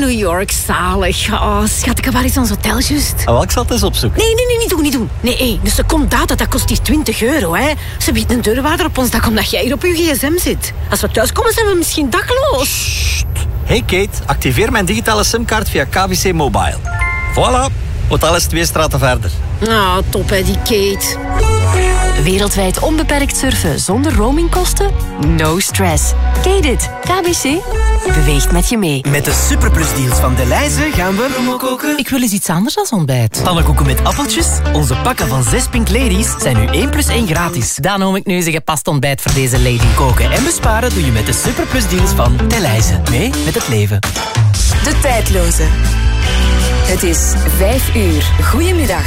New York, zalig. Oh, schat, waar is ons hotel juist? Oh, ik zal het eens opzoeken. Nee, niet doen. Nee, dus de contact, dat kost hier €20, hè. Ze biedt een deurwaarder op ons dak omdat jij hier op je gsm zit. Als we thuiskomen, zijn we misschien dakloos. Hey Kate, activeer mijn digitale simkaart via KBC Mobile. Voilà, hotel is 2 straten verder. Ah, top hè, die Kate. Wereldwijd onbeperkt surfen zonder roamingkosten? No stress. Kate it. KBC beweegt met je mee. Met de superplusdeals van Delhaize gaan we koken. Ik wil eens iets anders dan ontbijt. Pannenkoeken met appeltjes. Onze pakken van 6 Pink Ladies zijn nu 1 + 1 gratis. Dan noem ik nu eens een gepast ontbijt voor deze lady. Koken en besparen doe je met de superplusdeals van Delhaize. Mee met het leven. De tijdloze. Het is 5 uur. Goedemiddag.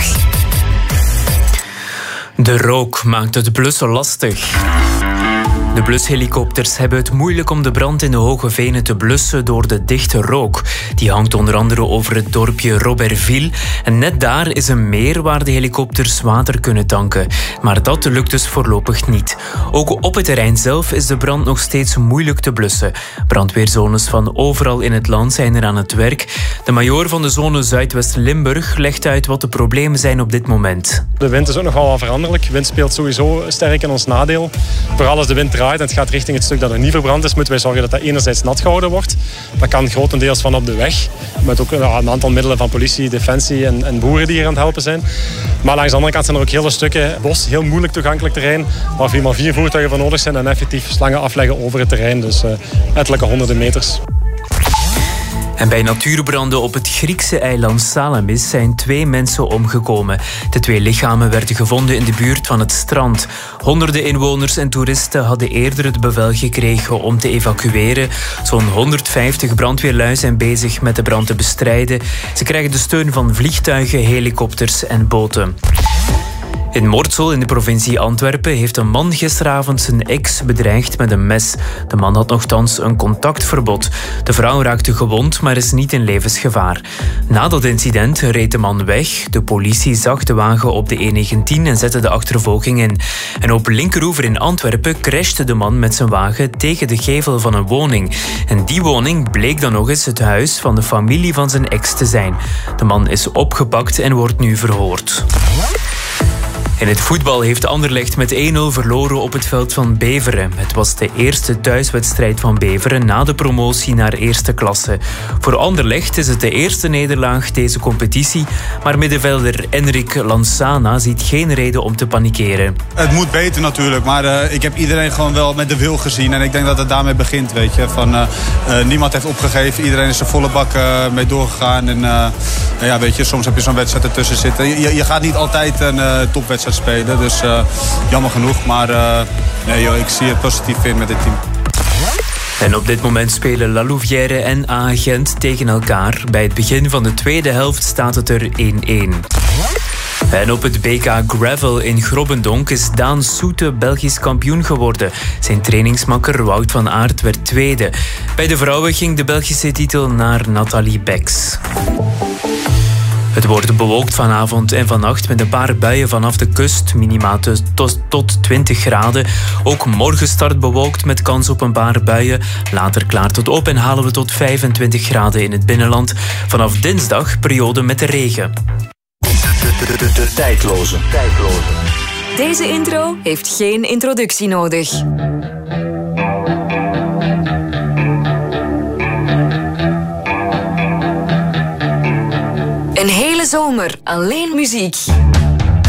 De rook maakt het blussen lastig. De blushelikopters hebben het moeilijk om de brand in de Hoge Venen te blussen door de dichte rook. Die hangt onder andere over het dorpje Robertville. En net daar is een meer waar de helikopters water kunnen tanken. Maar dat lukt dus voorlopig niet. Ook op het terrein zelf is de brand nog steeds moeilijk te blussen. Brandweerzones van overal in het land zijn er aan het werk. De majoor van de zone Zuidwest-Limburg legt uit wat de problemen zijn op dit moment. De wind is ook nogal wat veranderlijk. De wind speelt sowieso sterk in ons nadeel. Vooral als de wind draait en het gaat richting het stuk dat er niet verbrand is, moeten wij zorgen dat dat enerzijds nat gehouden wordt. Dat kan grotendeels van op de weg. Met ook een aantal middelen van politie, defensie en boeren die hier aan het helpen zijn. Maar langs de andere kant zijn er ook hele stukken bos, heel moeilijk toegankelijk terrein, waar 4x4 voertuigen voor nodig zijn en effectief slangen afleggen over het terrein. Dus ettelijke honderden meters. En bij natuurbranden op het Griekse eiland Salamis zijn 2 mensen omgekomen. De 2 lichamen werden gevonden in de buurt van het strand. Honderden inwoners en toeristen hadden eerder het bevel gekregen om te evacueren. Zo'n 150 brandweerlui zijn bezig met de brand te bestrijden. Ze krijgen de steun van vliegtuigen, helikopters en boten. In Mortsel in de provincie Antwerpen heeft een man gisteravond zijn ex bedreigd met een mes. De man had nochtans een contactverbod. De vrouw raakte gewond, maar is niet in levensgevaar. Na dat incident reed de man weg. De politie zag de wagen op de E19 en zette de achtervolging in. En op Linkeroever in Antwerpen crashte de man met zijn wagen tegen de gevel van een woning. En die woning bleek dan nog eens het huis van de familie van zijn ex te zijn. De man is opgepakt en wordt nu verhoord. In het voetbal heeft Anderlecht met 1-0 verloren op het veld van Beveren. Het was de eerste thuiswedstrijd van Beveren na de promotie naar eerste klasse. Voor Anderlecht is het de eerste nederlaag deze competitie, maar middenvelder Enric Lansana ziet geen reden om te panikeren. Het moet beter natuurlijk, maar ik heb iedereen gewoon wel met de wil gezien en ik denk dat het daarmee begint, weet je. Niemand heeft opgegeven, iedereen is er volle bak mee doorgegaan en ja, weet je, soms heb je zo'n wedstrijd ertussen zitten. Je gaat niet altijd een topwedstrijd spelen, dus jammer genoeg, maar nee, joh, ik zie het positief in met dit team. En op dit moment spelen La Louvière en A-Gent tegen elkaar. Bij het begin van de tweede helft staat het er 1-1. En op het BK Gravel in Grobbendonk is Daan Soete Belgisch kampioen geworden. Zijn trainingsmakker Wout van Aert werd tweede. Bij de vrouwen ging de Belgische titel naar Nathalie Beks. Het wordt bewolkt vanavond en vannacht met een paar buien vanaf de kust, minima tot 20 graden. Ook morgen start bewolkt met kans op een paar buien. Later klaart het op en halen we tot 25 graden in het binnenland. Vanaf dinsdag periode met de regen. De tijdloze. Deze intro heeft geen introductie nodig. Een hele zomer alleen muziek.